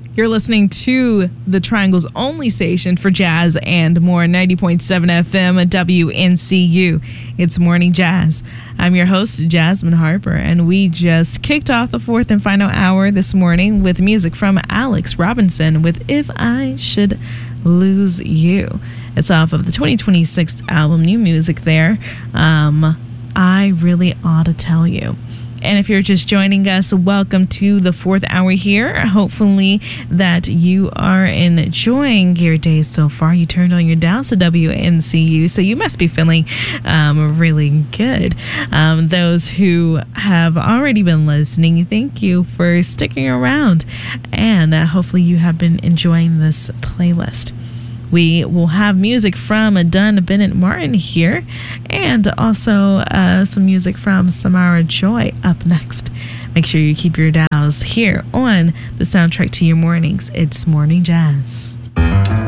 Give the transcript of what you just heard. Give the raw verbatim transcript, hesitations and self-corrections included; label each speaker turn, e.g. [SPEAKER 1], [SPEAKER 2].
[SPEAKER 1] You're listening to the Triangle's only station for jazz and more, ninety point seven F M W N C U. It's Morning Jazz. I'm your host, Jasmine Harper, and we just kicked off the fourth and final hour this morning with music from Alex Robinson with If I Should Lose You. It's off of the twenty twenty-six album, new music there. Um, I Really Ought to Tell You. And if you're just joining us, welcome to the fourth hour here. Hopefully that you are enjoying your day so far. You turned on your dials to W N C U, so you must be feeling um, really good. Um, those who have already been listening, thank you for sticking around. And uh, hopefully you have been enjoying this playlist. We will have music from Dunn Bennett Martin here, and also uh, some music from Samara Joy up next. Make sure you keep your dials here on the soundtrack to your mornings. It's Morning Jazz.